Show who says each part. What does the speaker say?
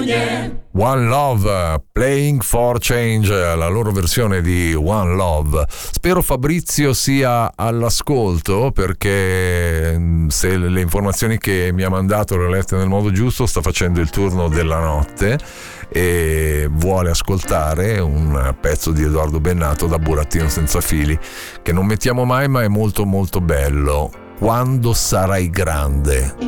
Speaker 1: One Love, Playing for Change, la loro versione di One Love. Spero Fabrizio sia all'ascolto, perché se le informazioni che mi ha mandato le ho lette nel modo giusto, sta facendo il turno della notte e vuole ascoltare un pezzo di Edoardo Bennato, Da burattino senza fili, che non mettiamo mai ma è molto molto bello. Quando sarai grande.